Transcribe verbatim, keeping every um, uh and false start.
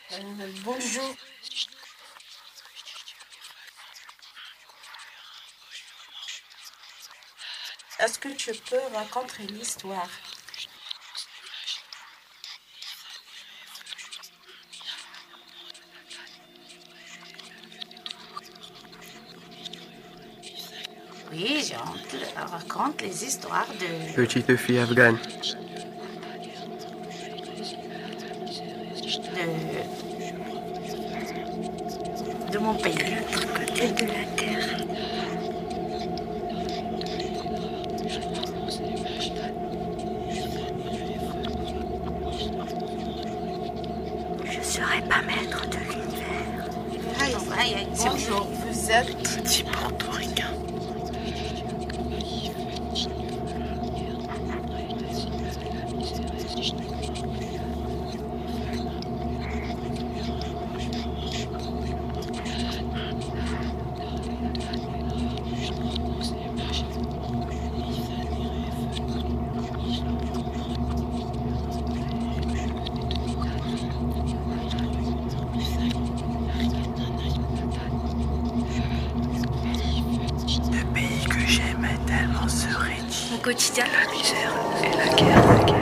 Euh, bonjour. Est-ce que tu peux raconter l'histoire? Oui, je raconte les histoires de... Petite fille afghane. de... de mon pays. De l'autre côté de la terre. Je serai pas maître de l'univers. Aïe, aïe, aïe, Bonjour, vous êtes... Petit portoricain. Le pays que j'aimais tellement se réduit. Mon quotidien, La misère et la guerre, la guerre.